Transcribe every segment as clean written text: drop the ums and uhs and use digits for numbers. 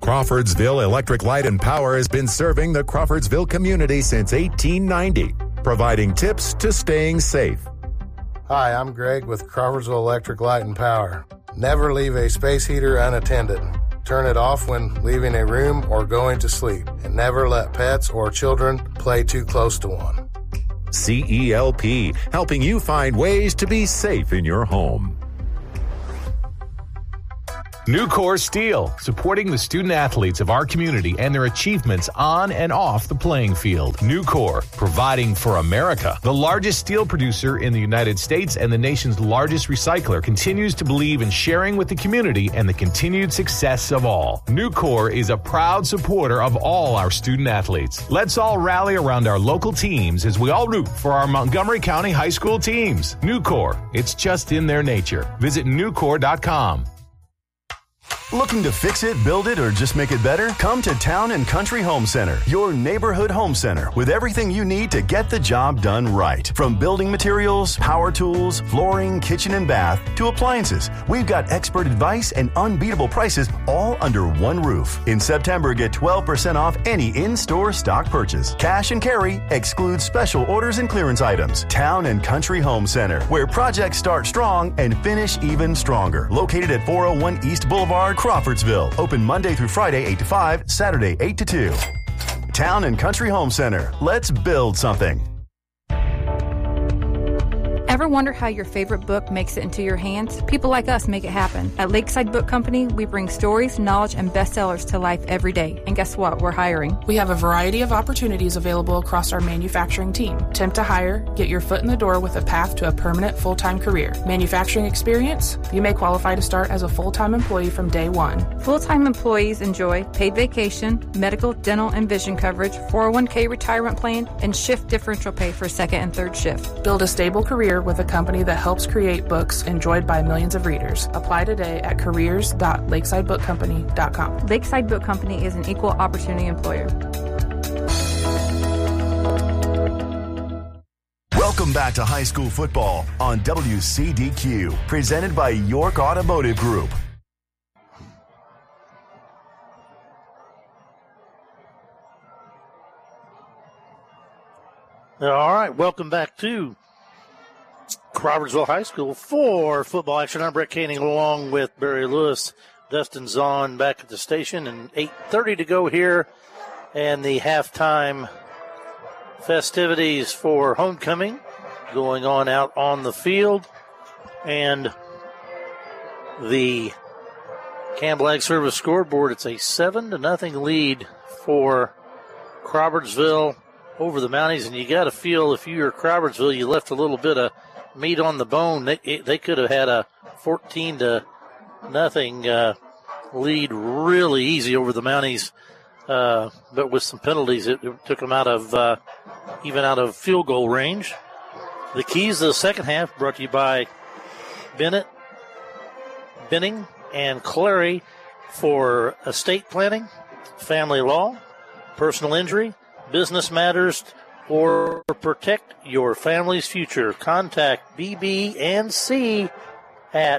Crawfordsville Electric Light and Power has been serving the Crawfordsville community since 1890, providing tips to staying safe. Hi, I'm Greg with Crawfordsville Electric Light and Power. Never leave a space heater unattended. Turn it off when leaving a room or going to sleep, and never let pets or children play too close to one. CELP, helping you find ways to be safe in your home. Nucor Steel, supporting the student athletes of our community and their achievements on and off the playing field. Nucor, providing for America. The largest steel producer in the United States and the nation's largest recycler continues to believe in sharing with the community and the continued success of all. Nucor is a proud supporter of all our student athletes. Let's all rally around our local teams as we all root for our Montgomery County High School teams. Nucor, it's just in their nature. Visit Nucor.com. Looking to fix it, build it, or just make it better? Come to Town and Country Home Center, your neighborhood home center with everything you need to get the job done right. From building materials, power tools, flooring, kitchen and bath, to appliances, we've got expert advice and unbeatable prices all under one roof. In September, get 12% off any in-store stock purchase. Cash and carry excludes special orders and clearance items. Town and Country Home Center, where projects start strong and finish even stronger. Located at 401 East Boulevard, Crawfordsville. Open Monday through Friday 8 to 5, Saturday 8 to 2. Town and Country Home Center. Let's build something. Ever wonder how your favorite book makes it into your hands? People like us make it happen. At Lakeside Book Company, we bring stories, knowledge, and bestsellers to life every day. And guess what? We're hiring. We have a variety of opportunities available across our manufacturing team. Temp to hire, get your foot in the door with a path to a permanent full-time career. Manufacturing experience, you may qualify to start as a full-time employee from day one. Full-time employees enjoy paid vacation, medical, dental, and vision coverage, 401k retirement plan, and shift differential pay for second and third shift. Build a stable career with a company that helps create books enjoyed by millions of readers. Apply today at careers.lakesidebookcompany.com. Lakeside Book Company is an equal opportunity employer. Welcome back to high school football on WCDQ, presented by York Automotive Group. All right, welcome back to Crawfordsville High School for football action. I'm Brett Koenig along with Barry Lewis, Dustin Zahn back at the station, and 8:30 to go here, and the halftime festivities for homecoming going on out on the field, and the Campbell Ag Service scoreboard. It's a 7-0 lead for Crawfordsville over the Mounties, and you got to feel if you're Crawfordsville, you left a little bit of meat on the bone. They could have had a 14-0 lead really easy over the Mounties, but with some penalties, it took them out of even out of field goal range. The keys to the second half brought to you by Benning, and Clary for estate planning, family law, personal injury, business matters, or protect your family's future. Contact BB&C at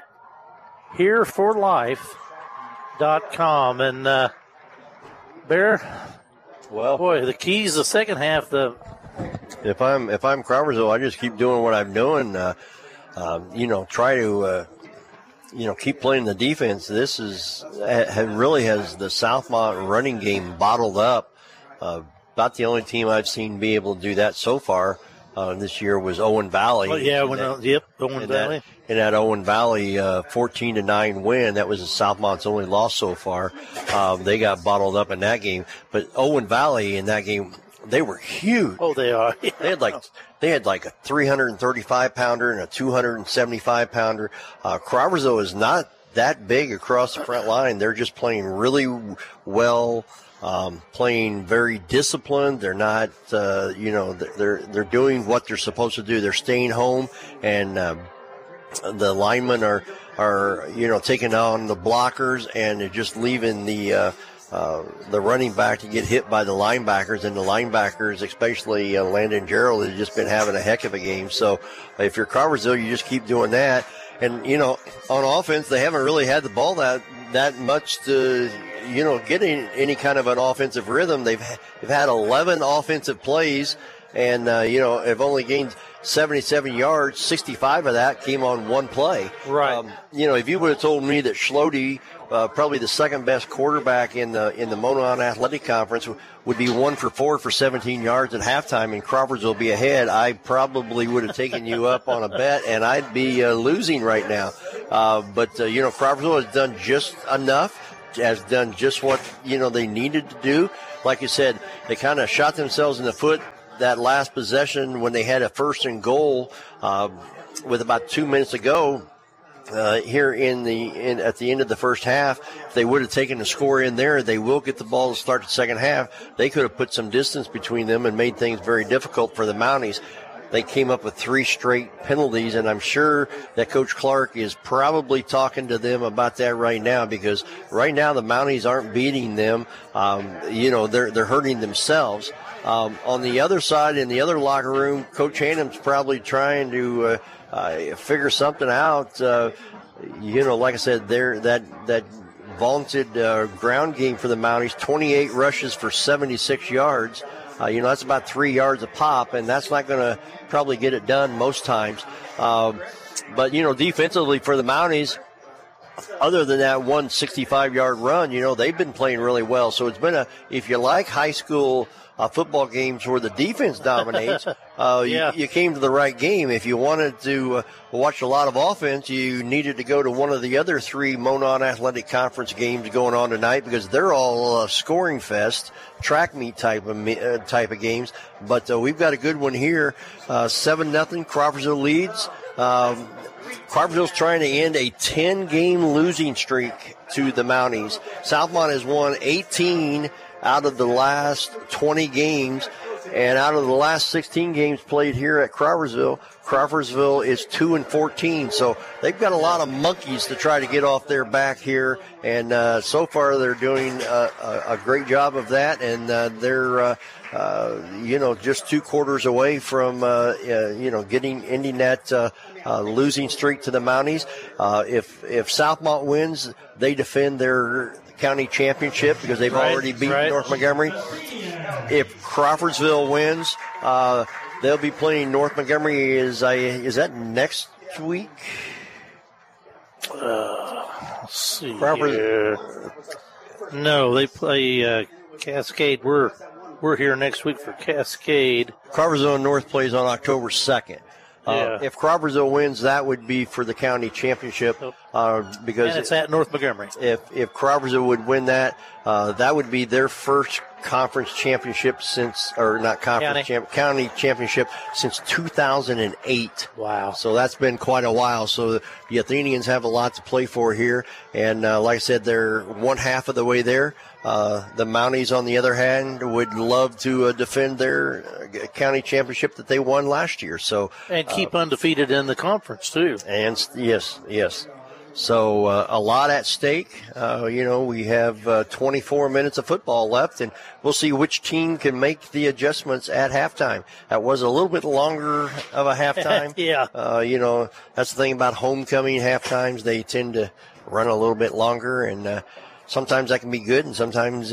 hereforlife.com. And, Bear, well, boy, the keys the second half. If I'm Crawfordsville, I just keep doing what I'm doing. Try to keep playing the defense. This really has the Southmont running game bottled up. About the only team I've seen be able to do that so far this year was Owen Valley. Oh, yeah, Owen Valley. In that Owen Valley 14-9 win, that was Southmont's only loss so far. They got bottled up in that game. But Owen Valley in that game, they were huge. Oh, they are. Yeah. They had like a 335-pounder and a 275-pounder. Crawfordsville is not that big across the front line. They're just playing really well. Playing very disciplined. They're not, they're doing what they're supposed to do. They're staying home, and the linemen are taking on the blockers, and they're just leaving the running back to get hit by the linebackers, and the linebackers, especially Landon Gerald, has just been having a heck of a game. So if you're Crawfordsville, you just keep doing that. And, on offense, they haven't really had the ball that much to, get any kind of an offensive rhythm. They've had 11 offensive plays, and have only gained 77 yards. 65 of that came on one play. Right. If you would have told me that Schlode, probably the second best quarterback in the Monon Athletic Conference, would be 1 for 4 for 17 yards at halftime, and Crawfordsville will be ahead, I probably would have taken you up on a bet, and I'd be losing right now. But Crawfordsville has done just enough, has done just what they needed to do. Like you said, they kind of shot themselves in the foot that last possession when they had a 1st and goal with about 2 minutes to go. Here at the end of the first half, if they would have taken the score in there, they will get the ball to start the second half. They could have put some distance between them and made things very difficult for the Mounties. They came up with 3 straight penalties, and I'm sure that Coach Clark is probably talking to them about that right now, because right now the Mounties aren't beating them. They're hurting themselves. On the other side, in the other locker room, Coach Hannum's probably trying to figure something out. Like I said, that vaunted ground game for the Mounties, 28 rushes for 76 yards. That's about 3 yards a pop, and that's not going to probably get it done most times. But defensively for the Mounties, other than that 165-yard run, they've been playing really well. So it's been if you like high school football games where the defense dominates, you came to the right game. If you wanted to watch a lot of offense, you needed to go to one of the other 3 Monon Athletic Conference games going on tonight, because they're all scoring fest, track meet type of games. But we've got a good one here. 7-0, Crawfordsville leads. Crawfordsville's trying to end a 10-game losing streak to the Mounties. Southmont has won 18 out of the last 20 games, and out of the last 16 games played here at Crawfordsville is 2-14. So they've got a lot of monkeys to try to get off their back here, and so far they're doing a great job of that, and they're just 2 quarters away from ending that losing streak to the Mounties. If Southmont wins, they defend their county championship, because they've already beaten North Montgomery. If Crawfordsville wins, they'll be playing North Montgomery. Is that next week? Let's see. No, they play Cascade. We're here next week for Cascade. Crawfordsville and North plays on October 2nd. If Crawfordsville wins, that would be for the county championship, because and it's at North Montgomery. If Crawfordsville would win that, that would be their first conference championship county championship since 2008. Wow! So that's been quite a while. So the Athenians have a lot to play for here, and like I said, they're 1/2 of the way there. The Mounties, on the other hand, would love to defend their county championship that they won last year. So and keep undefeated in the conference too. And yes. So a lot at stake. We have 24 minutes of football left, and we'll see which team can make the adjustments at halftime. That was a little bit longer of a halftime. Yeah. That's the thing about homecoming halftimes. They tend to run a little bit longer, and sometimes that can be good, and sometimes,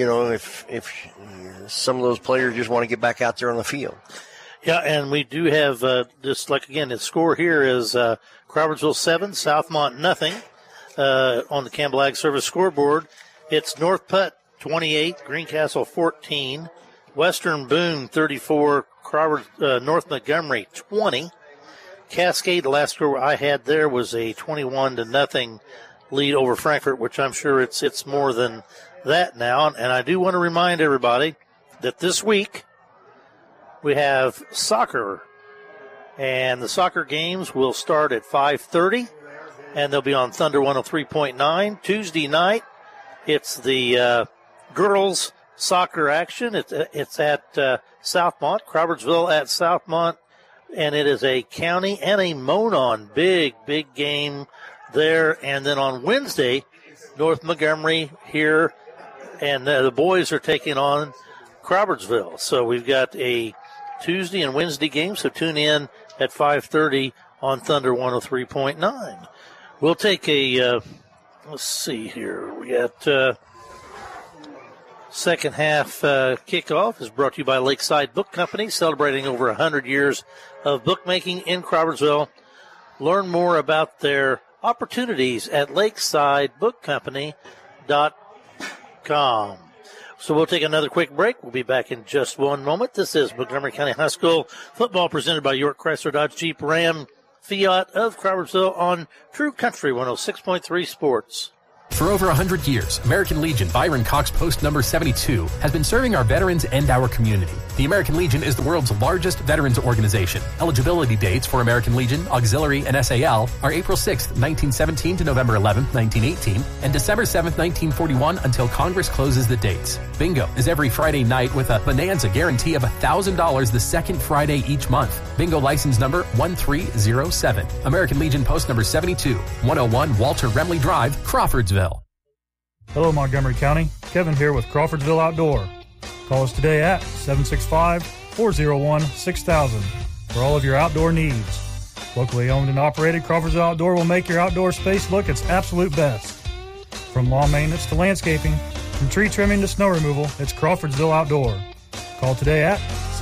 if some of those players just want to get back out there on the field. Yeah, and we do have, the score here is Crawfordsville 7, Southmont nothing on the Campbell Ag Service scoreboard. It's North Putt 28, Greencastle 14, Western Boone 34, North Montgomery 20. Cascade, the last score I had there was a 21-0 lead over Frankfort, which I'm sure it's more than that now. And I do want to remind everybody that this week we have soccer, and the soccer games will start at 5:30, and they'll be on Thunder 103.9. Tuesday night, it's the girls soccer action. It's at Southmont, Crawfordsville at Southmont, and it is a county and a Monon big game there. And then on Wednesday, North Montgomery here, and the boys are taking on Crawfordsville. So we've got a Tuesday and Wednesday game, so tune in at 5:30 on Thunder 103.9. We'll take a, let's see here. We got Second half kickoff is brought to you by Lakeside Book Company, celebrating over 100 years of bookmaking in Crawfordsville. Learn more about their opportunities at lakesideBookCompany.com. So we'll take another quick break. We'll be back in just one moment. This is Montgomery County High School football presented by York Chrysler Dodge Jeep Ram Fiat of Crawfordsville on True Country 106.3 Sports. For over 100 years, American Legion Byron Cox Post number 72 has been serving our veterans and our community. The American Legion is the world's largest veterans organization. Eligibility dates for American Legion, Auxiliary, and SAL are April 6, 1917 to November 11, 1918, and December 7, 1941 until Congress closes the dates. Bingo is every Friday night with a bonanza guarantee of $1,000 the second Friday each month. Bingo license number 1307. American Legion Post number 72, 101 Walter Remley Drive, Crawfordsville. Hello, Montgomery County. Kevin here with Crawfordsville Outdoor. Call us today at 765-401-6000 for all of your outdoor needs. Locally owned and operated, Crawfordsville Outdoor will make your outdoor space look its absolute best. From lawn maintenance to landscaping, from tree trimming to snow removal, it's Crawfordsville Outdoor. Call today at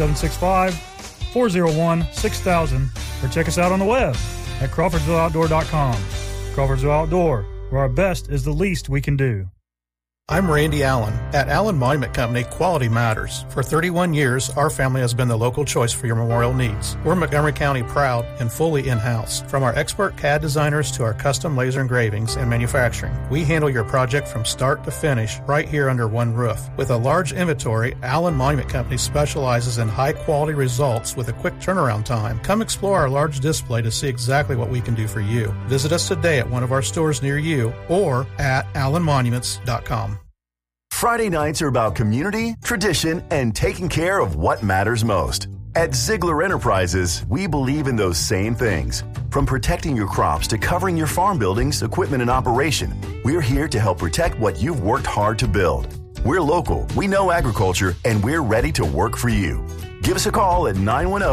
765-401-6000 or check us out on the web at crawfordsvilleoutdoor.com. Crawfordsville Outdoor, where our best is the least we can do. I'm Randy Allen. At Allen Monument Company, quality matters. For 31 years, our family has been the local choice for your memorial needs. We're Montgomery County proud and fully in-house. From our expert CAD designers to our custom laser engravings and manufacturing, we handle your project from start to finish right here under one roof. With a large inventory, Allen Monument Company specializes in high-quality results with a quick turnaround time. Come explore our large display to see exactly what we can do for you. Visit us today at one of our stores near you or at allenmonuments.com. Friday nights are about community, tradition, and taking care of what matters most. At Ziegler Enterprises, we believe in those same things. From protecting your crops to covering your farm buildings, equipment, and operation, we're here to help protect what you've worked hard to build. We're local, we know agriculture, and we're ready to work for you. Give us a call at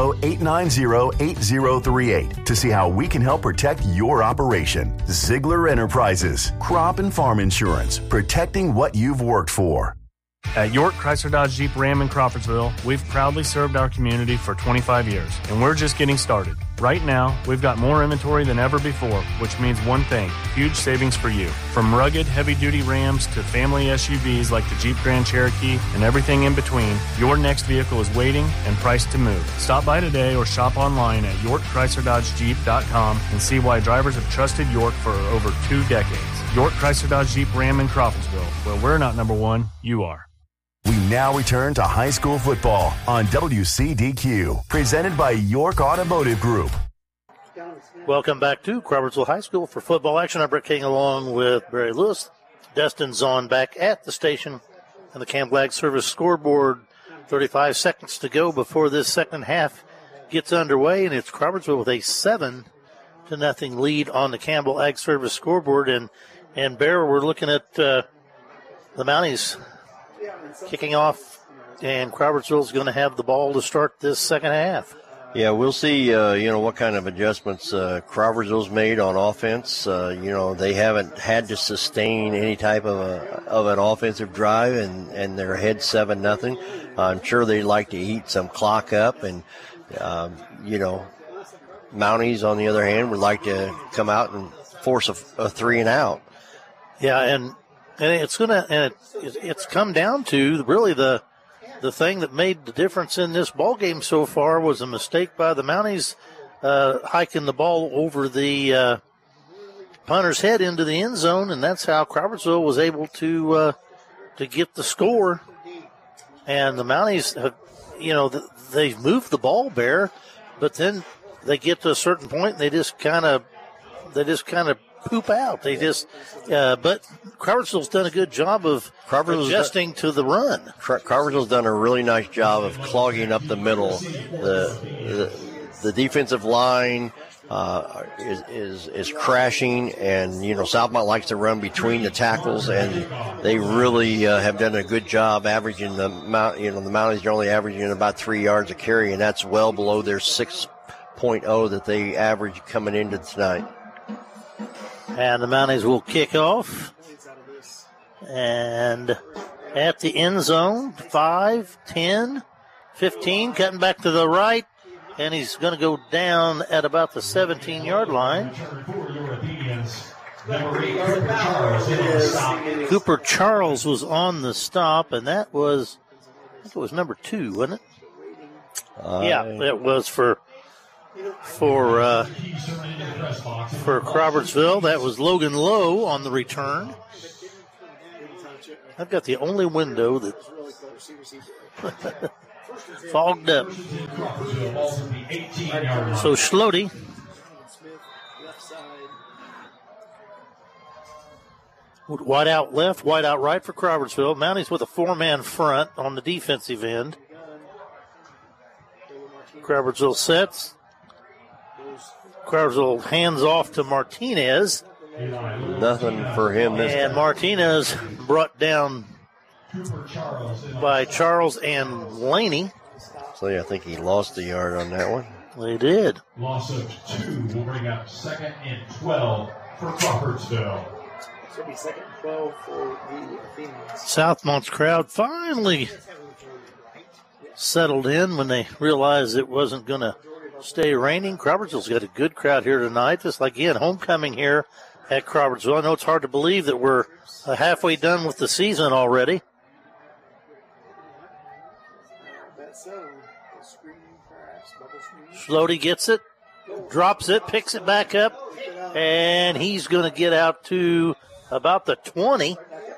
910-890-8038 to see how we can help protect your operation. Ziegler Enterprises, crop and farm insurance, protecting what you've worked for. At York Chrysler Dodge Jeep Ram in Crawfordsville, we've proudly served our community for 25 years, and we're just getting started. Right now, we've got more inventory than ever before, which means one thing, huge savings for you. From rugged, heavy-duty Rams to family SUVs like the Jeep Grand Cherokee and everything in between, your next vehicle is waiting and priced to move. Stop by today or shop online at YorkChryslerDodgeJeep.com and see why drivers have trusted York for over 2 decades. York Chrysler Dodge Jeep Ram in Crawfordsville, where we're not number one, you are. We now return to high school football on WCDQ, presented by York Automotive Group. Welcome back to Crawfordsville High School for football action. I'm Brett King along with Barry Lewis. Destin Zahn back at the station and the Campbell Ag Service scoreboard. 35 seconds to go before this second half gets underway, and it's Crawfordsville with a 7-0 lead on the Campbell Ag Service scoreboard. And Bear, we're looking at the Mounties kicking off, and Crawfordsville is going to have the ball to start this second half. Yeah, we'll see, what kind of adjustments Crawfordsville's made on offense. They haven't had to sustain any type of an offensive drive, and they're ahead 7-0. I'm sure they'd like to eat some clock up, and, Mounties, on the other hand, would like to come out and force a 3-and-out. Yeah, and it's it's come down to really the thing that made the difference in this ball game so far was a mistake by the Mounties hiking the ball over the punter's head into the end zone, and that's how Crawfordsville was able to get the score. And the Mounties have, they've moved the ball, Bear, but then they get to a certain point and they just kind of poop out. They just, but Crawfordsville's done a good job of adjusting to the run. Crawfordsville's done a really nice job of clogging up the middle. The defensive line is crashing, and Southmont likes to run between the tackles, and they really have done a good job averaging the Mounties are only averaging about 3 yards a carry, and that's well below their 6.0 that they average coming into tonight. And the Mounties will kick off. And at the end zone. 5, 10, 15, cutting back to the right, and he's going to go down at about the 17-yard line. Cooper Charles was on the stop, and that was, I think it was number 2, wasn't it? Yeah, it was for Crawfordsville. That was Logan Lowe on the return. I've got the only window that fogged up. So Schlote wide out left, wide out right for Crawfordsville. Mounties with a 4-man front on the defensive end. Crawfordsville sets. Crawfordsville hands off to Martinez. Nothing for him this And time. Martinez brought down by Charles and Laney. So yeah, I think he lost a yard on that one. They did. Loss of 2 will bring up 2nd and 12 for Crawfordsville. Should be 2nd and 12 for the Athenians. Southmont's crowd finally settled in when they realized it wasn't going to stay raining. Crawfordsville's got a good crowd here tonight. Just like, again, homecoming here at Crawfordsville. I know it's hard to believe that we're halfway done with the season already. Schlote gets it, drops it, picks it back up, and he's going to get out to about the 20.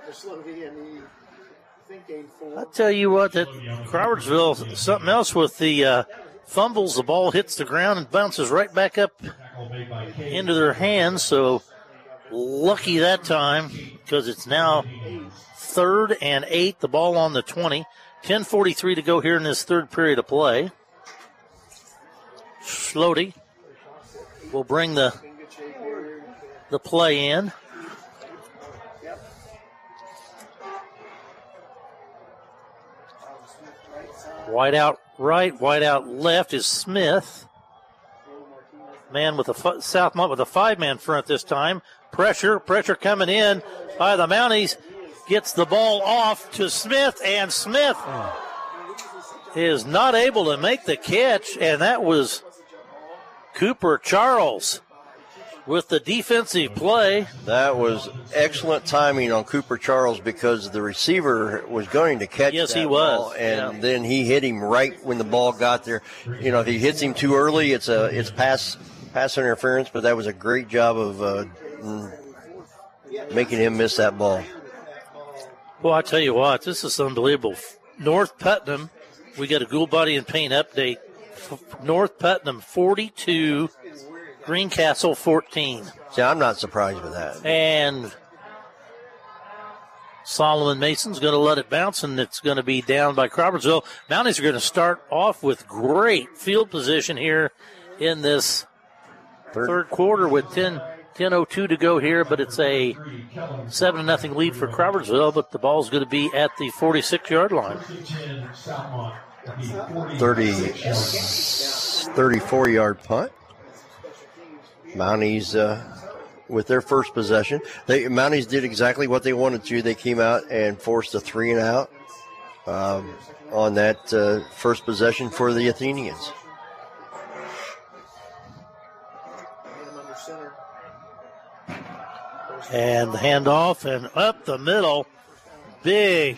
I tell you what, that Crawfordsville, something else with the fumbles. The ball hits the ground and bounces right back up into their hands. So lucky that time, because it's now 3rd and 8. The ball on the 20. 10:43 to go here in this third period of play. Schlote will bring the play in. Wide out right, wide out left is Smith. Man with Southmont with a 5-man front this time. Pressure coming in by the Mounties. Gets the ball off to Smith, and Smith is not able to make the catch, and that was Cooper Charles with the defensive play. That was excellent timing on Cooper Charles because the receiver was going to catch that ball, and then he hit him right when the ball got there. You know, if he hits him too early, it's pass interference, but that was a great job of making him miss that ball. Well, I tell you what, this is unbelievable. North Putnam, we got a Gould Body and Paint update. North Putnam 42, Greencastle 14. See, I'm not surprised with that. And Solomon Mason's going to let it bounce, and it's going to be down by Crawfordsville. Mounties are going to start off with great field position here in this third quarter with 10:02 to go here, but it's a 7-0 lead for Crawfordsville, but the ball's going to be at the 46-yard line. 34-yard punt. Mounties with their first possession. Mounties did exactly what they wanted to. They came out and forced a 3-and-out on that first possession for the Athenians. And the handoff and up the middle. Big.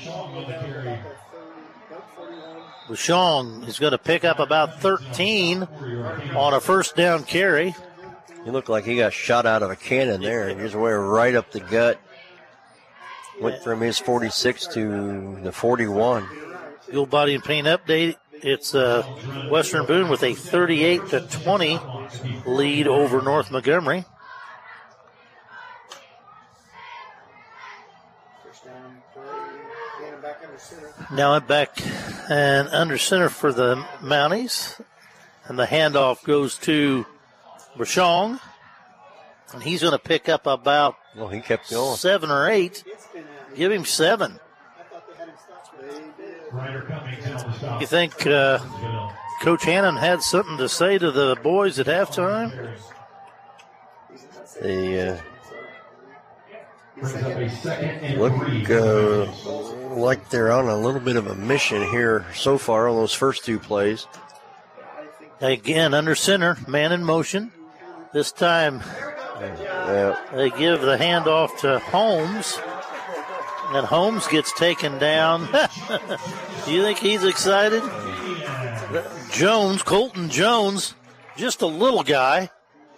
Bouchon is going to pick up about 13 on a first down carry. He looked like he got shot out of a cannon there. He just went right up the gut. Went from his 46 to the 41. Gould Body and Paint update. It's Western Boone with a 38-20 lead over North Montgomery. Now back and under center for the Mounties. And the handoff goes to Bouchon. And he's going to pick up about he kept going. 7 or 8. Give him 7. You think Coach Hannon had something to say to the boys at halftime? like they're on a little bit of a mission here so far on those first two plays. Again, under center, man in motion. This time, they give the handoff to Holmes, and Holmes gets taken down. Do you think he's excited? Jones, Colton Jones, just a little guy.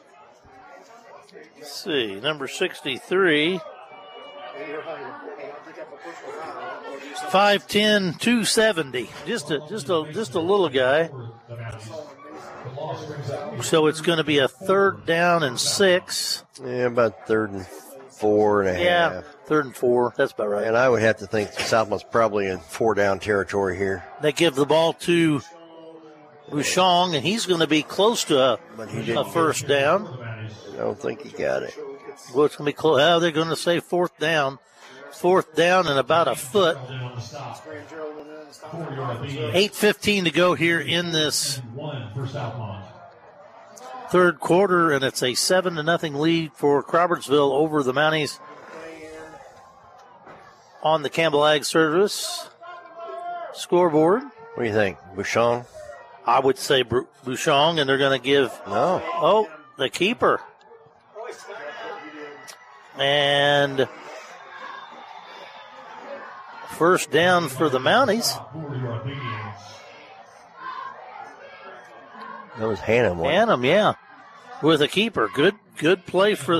Let's see, number 63. 5'10", 270. Just a little guy. So it's going to be a 3rd down and 6. Yeah, about 3rd and 4 and a half. Yeah, 3rd and 4. That's about right. And I would have to think Southmont's probably in 4-down territory here. They give the ball to Bouchon, and he's going to be close to a 1st down. I don't think he got it. Well, it's going to be close. How they're going to say 4th down. 4th down and about a foot. 8:15 to go here in this 3rd quarter, and it's a 7-0 lead for Crawfordsville over the Mounties on the Campbell Ag Service scoreboard. What do you think, Bouchon? I would say Bouchon, and they're going to give the keeper. And 1st down for the Mounties. That was Hannum. Hannum, yeah, with a keeper. Good play for.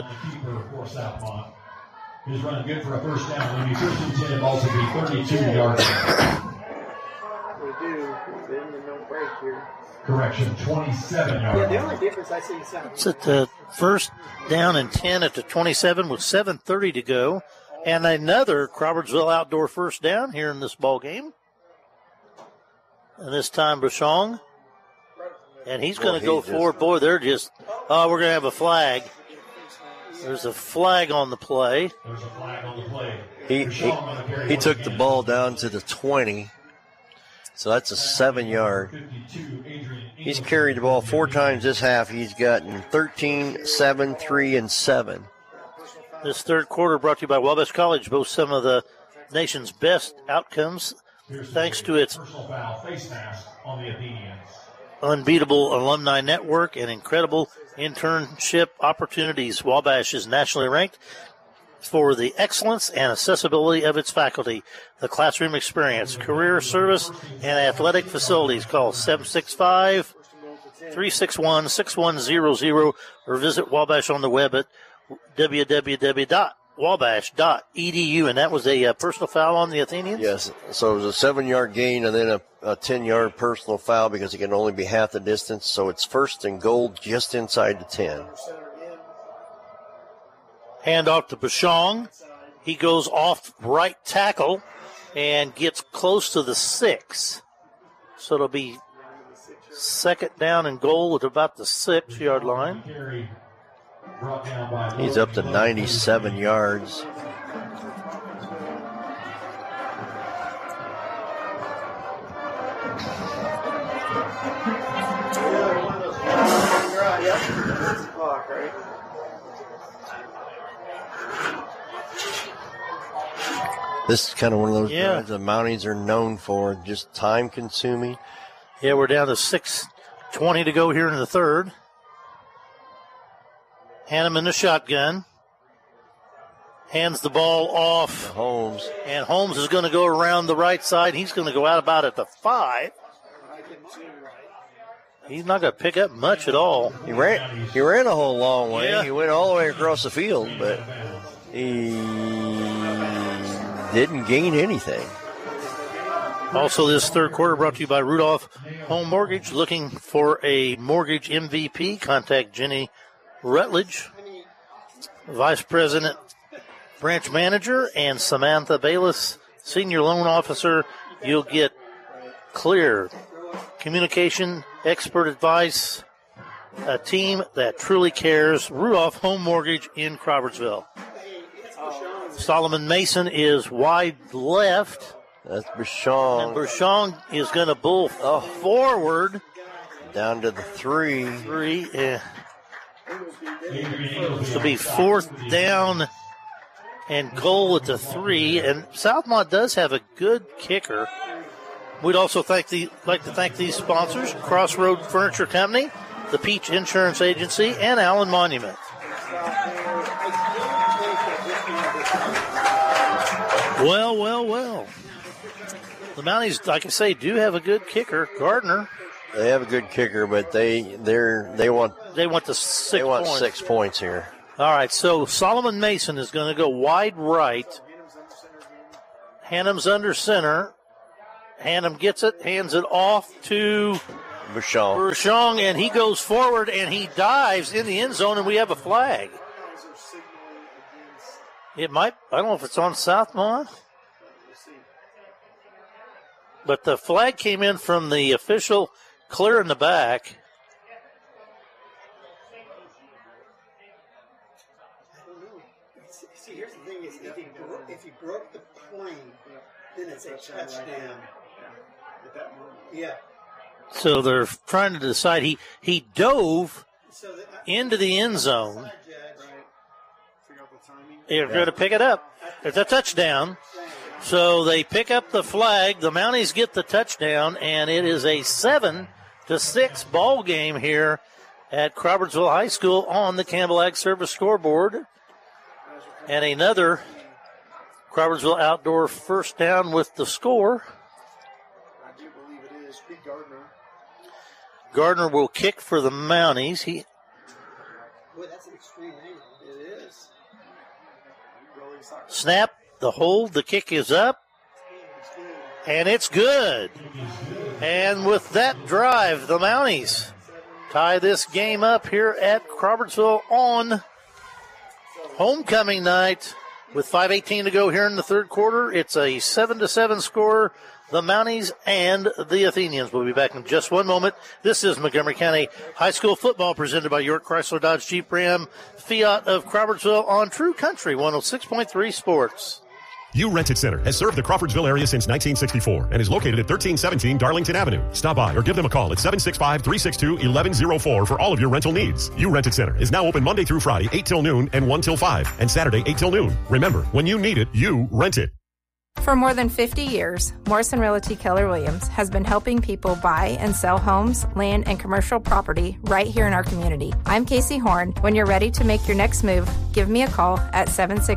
He's running good for a 1st down. It'll be 1st and 10. Ball to be 32 yards. We do. Then the no break here. Correction, 27 yards. Yeah, the only difference I see is 7. It's at the 1st down and 10 at the 27 with 7:30 to go. And another Crawfordsville outdoor 1st down here in this ball game. And this time Bouchon. And he's going to go forward. Boy, they're just, we're going to have a flag. There's a flag on the play. There's a flag on the play. He took the ball down to the 20. So that's a 7-yard. He's carried the ball 4 times this half. He's gotten 13, 7, 3, and 7. This 3rd quarter brought to you by Wabash College, boasts some of the nation's best outcomes thanks to its unbeatable alumni network and incredible internship opportunities. Wabash is nationally ranked for the excellence and accessibility of its faculty, the classroom experience, career service, and athletic facilities. Call 765-361-6100 or visit Wabash on the web at www.wabash.edu. And that was a personal foul on the Athenians? Yes. So it was a 7-yard gain and then a 10-yard personal foul because it can only be half the distance. So it's 1st and goal just inside the 10. Hand off to Bouchon. He goes off right tackle and gets close to the 6. So it'll be 2nd down and goal at about the 6-yard line. He's up to 97 yards. This is kind of one of those drives the Mounties are known for, just time consuming. Yeah, we're down to 6:20 to go here in the 3rd. Hannum in the shotgun. Hands the ball off. Holmes. And Holmes is going to go around the right side. He's going to go out about at the 5. He's not going to pick up much at all. He ran a whole long way. Yeah. He went all the way across the field, but he didn't gain anything. Also, this 3rd quarter brought to you by Rudolph Home Mortgage. Looking for a mortgage MVP? Contact Jenny Rutledge, Vice President, Branch Manager, and Samantha Bayless, Senior Loan Officer. You'll get clear communication, expert advice, a team that truly cares. Rudolph Home Mortgage in Crawfordsville. Solomon Mason is wide left. That's Bouchon. And Bouchon is going to bull forward. Down to the 3. This will be 4th down and goal at the 3. And Southmont does have a good kicker. We'd also like to thank these sponsors, Crossroad Furniture Company, the Peach Insurance Agency, and Allen Monument. Well. The Mounties, like I say, do have a good kicker, Gardner. They have a good kicker, but they want the 6 points. 6 points here. All right, so Solomon Mason is going to go wide right. Hannum's under center. Hannum gets it, hands it off to Bouchon, and he goes forward and he dives in the end zone, and we have a flag. It might, I don't know if it's on Southmont, but the flag came in from the official clear in the back. See, here's the thing: is if he broke the plane, then it's a touchdown. Yeah. So they're trying to decide. He dove into the end zone. They're going to pick it up. It's a touchdown. So they pick up the flag. The Mounties get the touchdown, and it is a 7-6 ball game here at Crawfordsville High School on the Campbell Ag Service scoreboard. And another Crawfordsville Outdoor first down with the score. I do believe it is. Gardner. Gardner will kick for the Mounties. Boy, that's an extreme angle. It is. Snap, the hold, the kick is up, and it's good. And with that drive, the Mounties tie this game up here at Crawfordsville on homecoming night with 5:18 to go here in the third quarter. It's a 7-7 score. The Mounties and the Athenians will be back in just one moment. This is Montgomery County High School football presented by York Chrysler Dodge Jeep Ram Fiat of Crawfordsville on True Country 106.3 Sports. You Rented Center has served the Crawfordsville area since 1964 and is located at 1317 Darlington Avenue. Stop by or give them a call at 765-362-1104 for all of your rental needs. You Rented Center is now open Monday through Friday, 8 till noon and 1 till 5, and Saturday, 8 till noon. Remember, when you need it, you rent it. For more than 50 years, Morrison Realty Keller Williams has been helping people buy and sell homes, land, and commercial property right here in our community. I'm Casey Horn. When you're ready to make your next move, give me a call at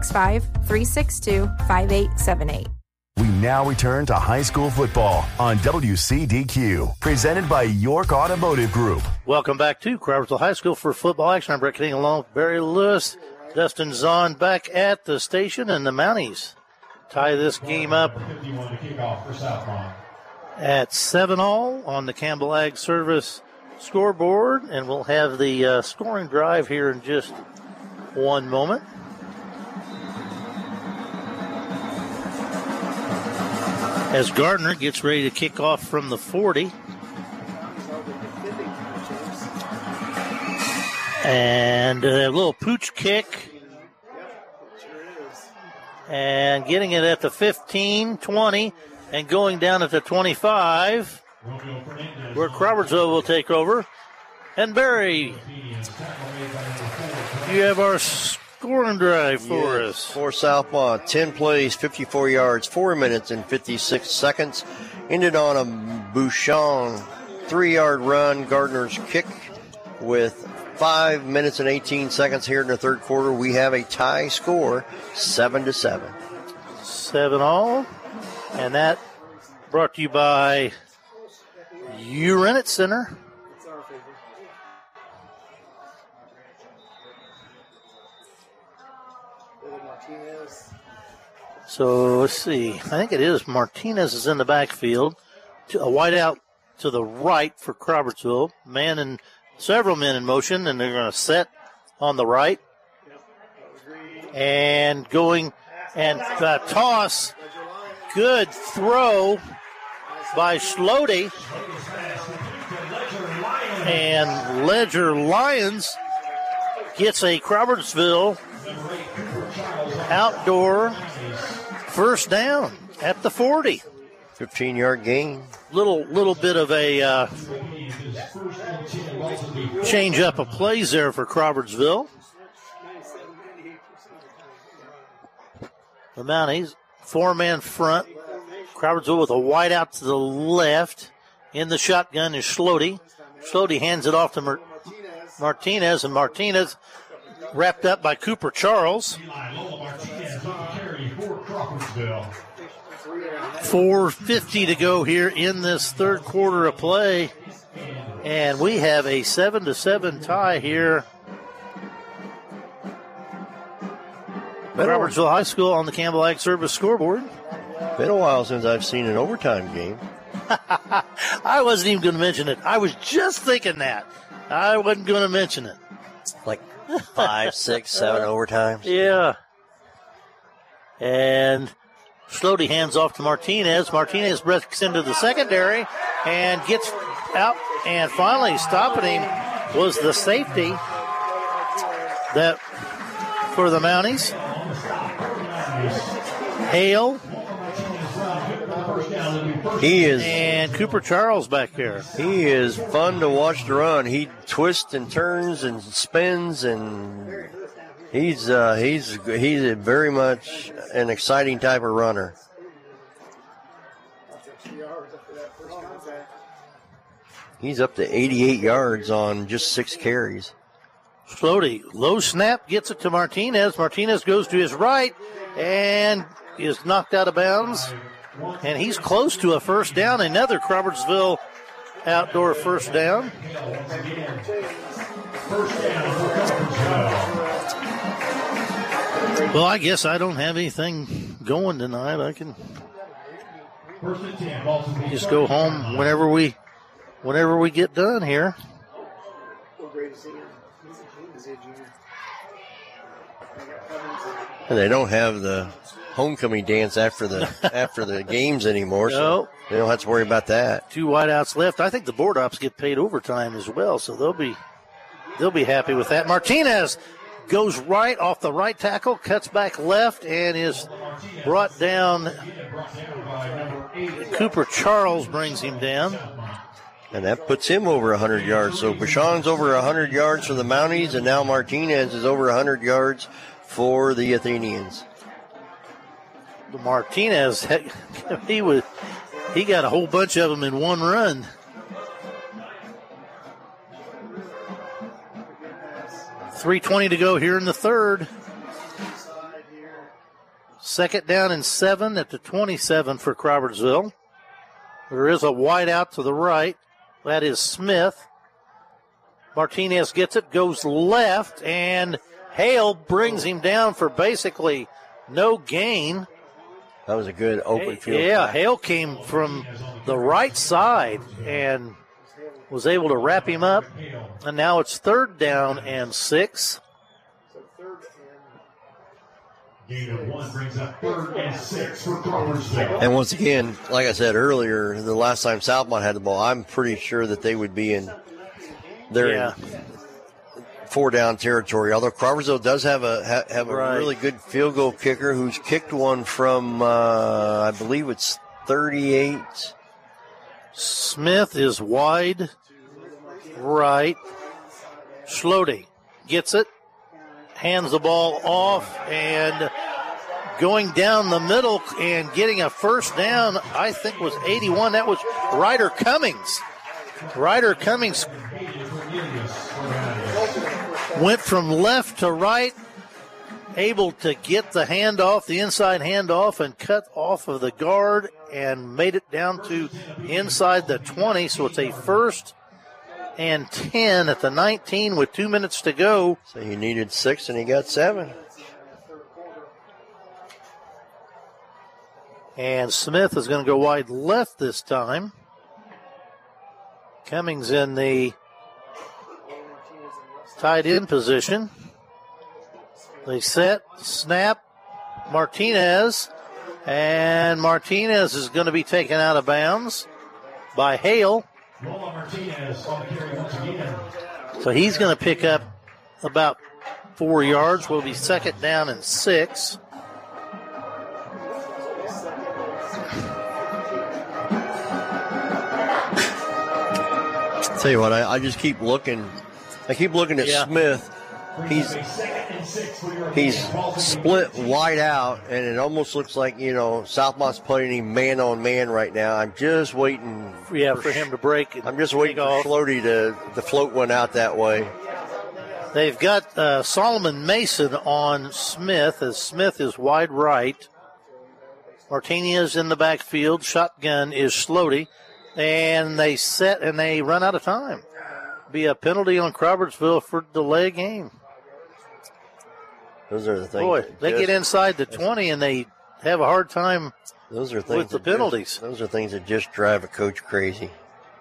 765-362-5878. We now return to high school football on WCDQ, presented by York Automotive Group. Welcome back to Crawfordsville High School for football action. I'm Brett King along with Barry Lewis, Dustin Zahn back at the station, and the Mounties tie this game up at 7-all on the Campbell Ag Service scoreboard, and we'll have the scoring drive here in just one moment. As Gardner gets ready to kick off from the 40. And a little pooch kick. And getting it at the 15, 20, and going down at the 25, where Crawfordsville will take over. And Barry, you have our scoring drive for us. For Southmont, 10 plays, 54 yards, 4 minutes and 56 seconds. Ended on a Bouchon 3-yard run. Gardner's kick with 5 minutes and 18 seconds here in the third quarter. We have a tie score, 7-7. 7-all. And that brought to you by You Rent It Center. So let's see. I think it is Martinez is in the backfield. A wide out to the right for Crawfordsville. Several men in motion, and they're going to set on the right. And going and toss. Good throw by Schlode. And Ledger Lyons gets a Crawfordsville outdoor first down at the 40. 15-yard gain. Little bit of a change up of plays there for Crawfordsville. the Mounties. 4-man front. Crawfordsville with a wide out to the left. In the shotgun is Schlody. Schlody hands it off to Martinez, and Martinez wrapped up by Cooper Charles. 4:50 to go here in this third quarter of play. And we have a 7-7 tie here. Crawfordsville High School on the Campbell Ag Service scoreboard. Been a while since I've seen an overtime game. I wasn't even going to mention it. I was just thinking that. I wasn't going to mention it. Like 5, 6, 7 overtimes. Yeah. And Schlody hands off to Martinez. Martinez breaks into the secondary and gets out. And finally stopping him was the safety that for the Mounties. Hale. He is, and Cooper Charles back there. He is fun to watch to run. He twists and turns and spins, and he's very much an exciting type of runner. He's up to 88 yards on just 6 carries. Schlody, low snap, gets it to Martinez. Martinez goes to his right and is knocked out of bounds. And he's close to a first down. Another Crawfordsville outdoor first down. Well, I guess I don't have anything going tonight. I can just go home whenever we get done here. And they don't have the homecoming dance after the games anymore, so they don't have to worry about that. 2 wideouts left. I think the board ops get paid overtime as well, so they'll be happy with that. Martinez goes right off the right tackle, cuts back left, and is brought down. Cooper Charles brings him down. And that puts him over 100 yards. So Bashan's over 100 yards for the Mounties, and now Martinez is over 100 yards for the Athenians. Martinez, he got a whole bunch of them in one run. .320 to go here in the third. 2nd down and 7 at the 27 for Crawfordsville. There is a wide out to the right. That is Smith. Martinez gets it, goes left, and Hale brings him down for basically no gain. That was a good open field. Yeah, Hale came from the right side and was able to wrap him up. And now it's 3rd down and 6. Gain of 1 brings up 3rd and 6 for Crawfordsville. And once again, like I said earlier, the last time Southmont had the ball, I'm pretty sure that they would be in their 4-down territory. Although Crawfordsville does have a really good field goal kicker who's kicked one from, I believe it's 38. Smith is wide right. Schlody gets it, hands the ball off, and going down the middle and getting a first down, I think was 81. That was Ryder Cummings. Ryder Cummings went from left to right, able to get the handoff, the inside handoff, and cut off of the guard and made it down to inside the 20. So it's a 1st and 10 at the 19 with 2 minutes to go. So he needed 6 and he got 7. And Smith is going to go wide left this time. Cummings in the tight end position. They set, snap, Martinez, and Martinez is going to be taken out of bounds by Hale. So he's going to pick up about 4 yards. Will be 2nd down and 6. Tell you what, I just keep looking. I keep looking at Smith he's split wide out, and it almost looks like, Southmont's playing him man-on-man right now. I'm just waiting. For him to break. I'm just waiting for Floaty to float one out that way. They've got Solomon Mason on Smith, as Smith is wide right. Martinez in the backfield. Shotgun is Sloty. And they set and they run out of time. Be a penalty on Crawfordsville for delay game. Those are the things. Boy, they get inside the 20 and they have a hard time with the penalties. Those are things that just drive a coach crazy.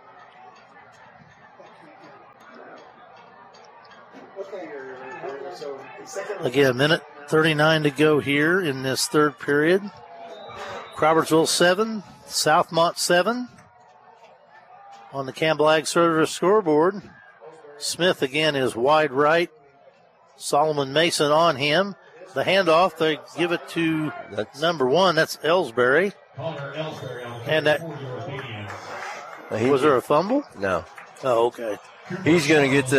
Again, minute 39 to go here in this third period. Crawfordsville 7, Southmont 7. On the Campbell Ag Service scoreboard, Smith again is wide right. Solomon Mason on him. The handoff, they give it to number 1. That's Ellsbury. And that was there a fumble? No. Oh, okay. He's going to get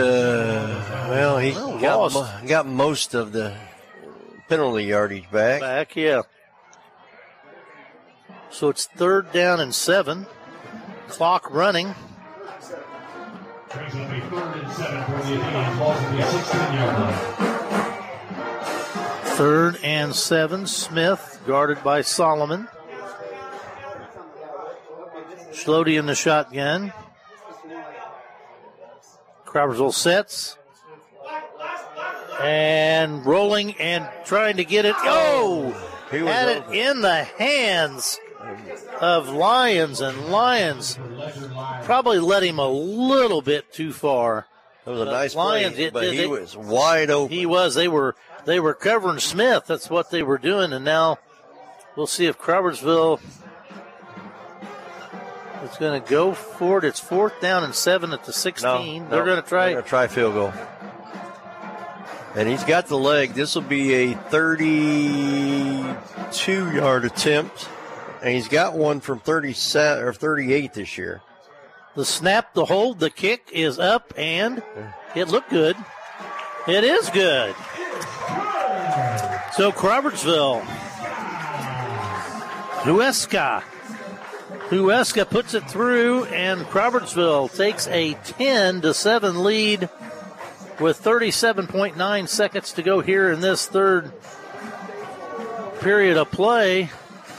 got most of the penalty yardage back. Yeah. So it's 3rd down and 7. Clock running. Brings it to be 3rd and 7 for the Athenians. Ball's going to be 16-yard line. 3rd and 7. Smith guarded by Solomon. Sloty in the shotgun. Crawfordsville sets. And rolling and trying to get it. Oh! Had it in the hands of Lyons, and Lyons probably led him a little bit too far. That was a nice play, but he was wide open. He was. They were covering Smith. That's what they were doing, and now we'll see if Crawfordsville is going to go for it. It's 4th down and 7 at the 16. They're going to try field goal. And he's got the leg. This will be a 32-yard attempt. And he's got one from 37 or 38 this year. The snap, the hold, the kick is up, and it looked good. It is good. So Crawfordsville, Huesca puts it through, and Crawfordsville takes a 10-7 lead with 37.9 seconds to go here in this third period of play.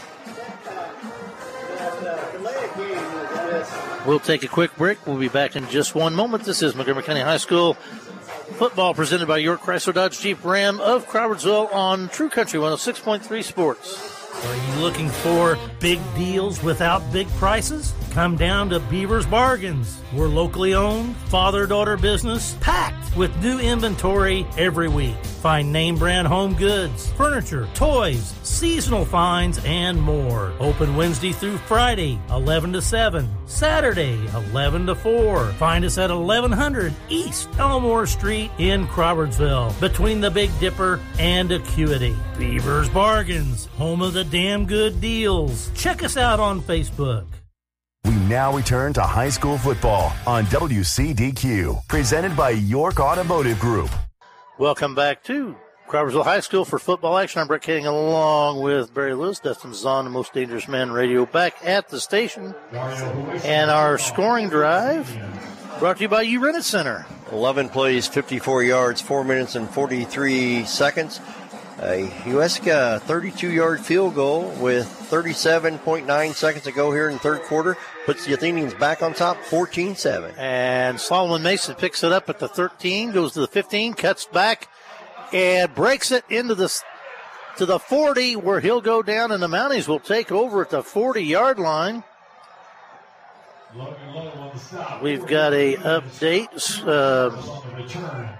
We'll take a quick break. We'll be back in just one moment. This is Montgomery County High School football presented by York Chrysler Dodge Jeep Ram of Crawfordsville on True Country 106.3 Sports. Are you looking for big deals without big prices? Come down to Beaver's Bargains. We're locally owned, father-daughter business, packed with new inventory every week. Find name brand home goods, furniture, toys, seasonal finds, and more. Open Wednesday through Friday, 11 to 7. Saturday, 11 to 4. Find us at 1100 East Elmore Street in Crawfordsville, between the Big Dipper and Acuity. Beaver's Bargains, home of the damn good deals. Check us out on Facebook. We now return to high school football on WCDQ, presented by York Automotive Group. Welcome back to Crawfordsville High School for football action. I'm Brett King along with Barry Lewis, Dustin Zahn, the Most Dangerous Man Radio, back at the station. And our scoring drive brought to you by U-Rented Center. 11 plays, 54 yards, 4 minutes and 43 seconds. A Huesca 32-yard field goal with 37.9 seconds to go here in the third quarter. Puts the Athenians back on top, 14-7. And Solomon Mason picks it up at the 13, goes to the 15, cuts back, and breaks it into to the 40, where he'll go down, and the Mounties will take over at the 40-yard line. We've got a update.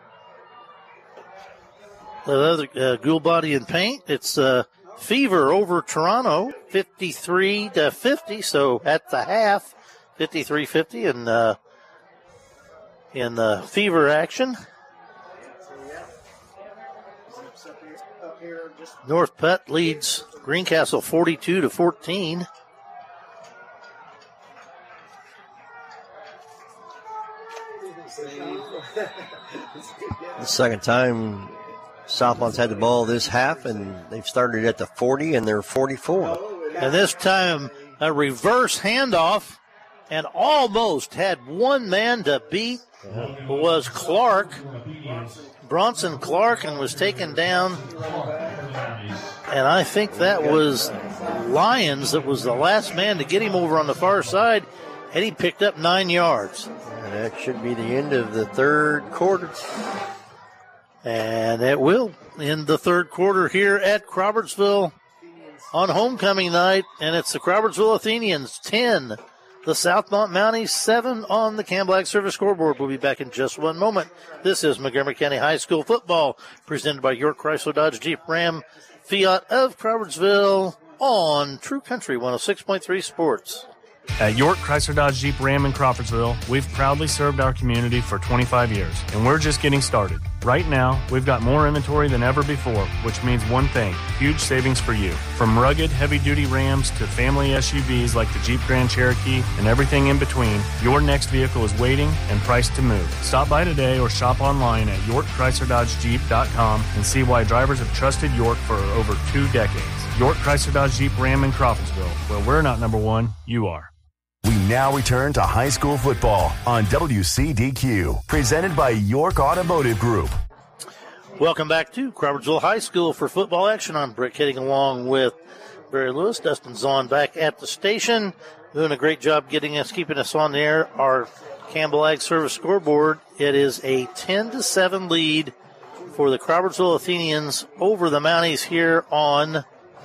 Ghoulbody and Paint. It's Fever over Toronto, 53-50. So at the half, 53-50 in the Fever action. North Putt leads Greencastle 42-14. The second time Southmont's had the ball this half, and they've started at the 40, and they're 44. And this time, a reverse handoff, and almost had one man to beat, was Clark, Bronson Clark, and was taken down. And I think that was Lyons that was the last man to get him over on the far side, and he picked up 9 yards. And that should be the end of the third quarter. And it will in the third quarter here at Crawfordsville on homecoming night. And it's the Crawfordsville Athenians 10, the Southmont Mounties 7 on the Campbell Ag Service scoreboard. We'll be back in just one moment. This is Montgomery County High School football presented by York Chrysler Dodge Jeep Ram Fiat of Crawfordsville on True Country 106.3 Sports. At York Chrysler Dodge Jeep Ram in Crawfordsville, we've proudly served our community for 25 years, and we're just getting started. Right now, we've got more inventory than ever before, which means one thing, huge savings for you. From rugged, heavy-duty Rams to family SUVs like the Jeep Grand Cherokee and everything in between, your next vehicle is waiting and priced to move. Stop by today or shop online at YorkChryslerDodgeJeep.com and see why drivers have trusted York for over 2 decades. York Chrysler Dodge Jeep Ram in Crawfordsville, where we're not number one, you are. We now return to high school football on WCDQ, presented by York Automotive Group. Welcome back to Crawfordsville High School for football action. I'm Brick Hitting along with Barry Lewis. Dustin Zahn back at the station, doing a great job keeping us on the air. Our Campbell Ag Service scoreboard, it is a 10-7 lead for the Crawfordsville Athenians over the Mounties here on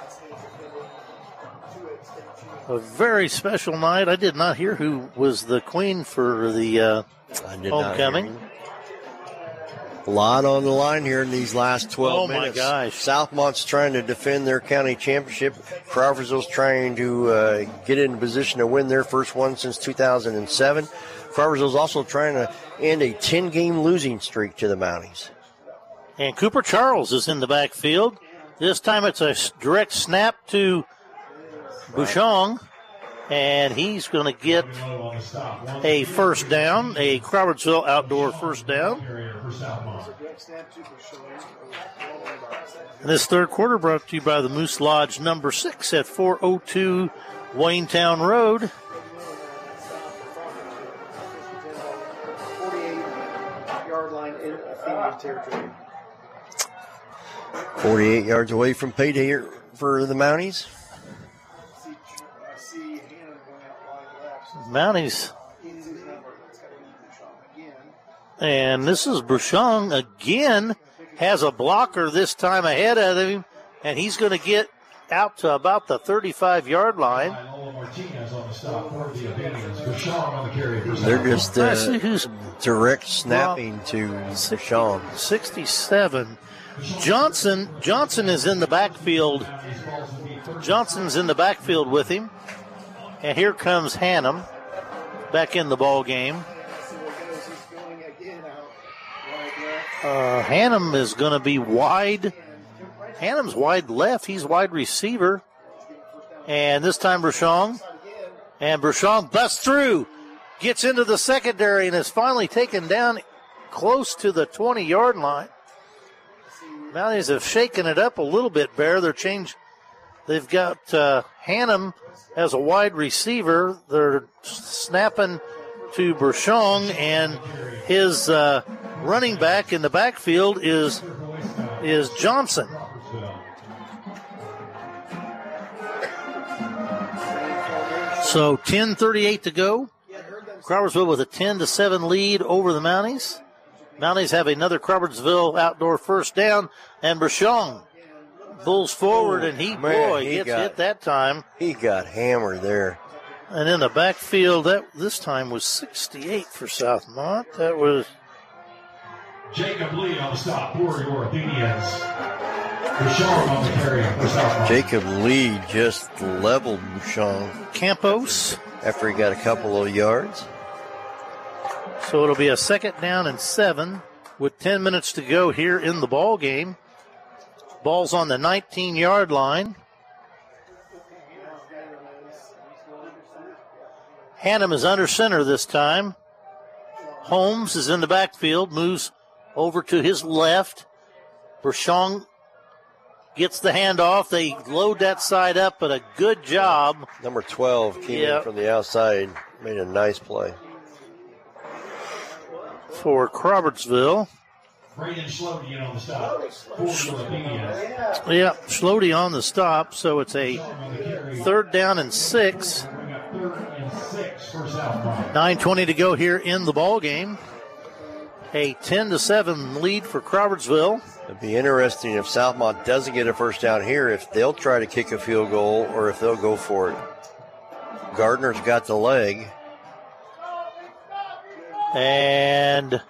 a very special night. I did not hear who was the queen for the homecoming. A lot on the line here in these last 12 minutes. Oh, my gosh. Southmont's trying to defend their county championship. Crawfordsville's trying to get in a position to win their first one since 2007. Crawfordsville's also trying to end a 10-game losing streak to the Mounties. And Cooper Charles is in the backfield. This time it's a direct snap to Bouchon, and he's going to get a first down, a Crawfordsville outdoor first down. And this third quarter brought to you by the Moose Lodge number 6 at 402 Waynetown Road. 48-yard line in Athenian territory. 48 yards away from payday here for the Mounties. Mounties. And this is Bouchon again, has a blocker this time ahead of him, and he's going to get out to about the 35-yard line. They're just direct snapping to Bouchon. 67. Johnson is in the backfield. Johnson's in the backfield with him. And here comes Hannum back in the ball game. Hannum is going to be wide. Hannum's wide left. He's wide receiver. And this time Bouchon. And Bouchon busts through. Gets into the secondary and is finally taken down close to the 20-yard line. Mounties have shaken it up a little bit, Bear. They've got Hannum as a wide receiver. They're snapping to Bouchon, and his running back in the backfield is Johnson. So 10:38 to go. Crawfordsville with a 10-7 lead over the Mounties. Mounties have another Crawfordsville outdoor first down, and Bouchon pulls forward, and he gets hit that time. He got hammered there. And in the backfield, this time was 68 for Southmont. That was Jacob Lee on the stop for your Athenians. Bouchon on the carry for Southmont. Jacob Lee just leveled Bouchon. Campos. After he got a couple of yards. So it'll be a 2nd down and 7 with 10 minutes to go here in the ball game. Ball's on the 19-yard line. Hannum is under center this time. Holmes is in the backfield, moves over to his left. Bershong gets the handoff. They load that side up, but a good job. Number 12 came in from the outside, made a nice play. For Crawfordsville. Braden Schlody on the stop. Yeah, Schlody on the stop, so it's a 3rd down and 6. 9:20 to go here in the ball game. A 10-7 lead for Crawfordsville. It'd be interesting if Southmont doesn't get a first down here, if they'll try to kick a field goal or if they'll go for it. Gardner's got the leg. And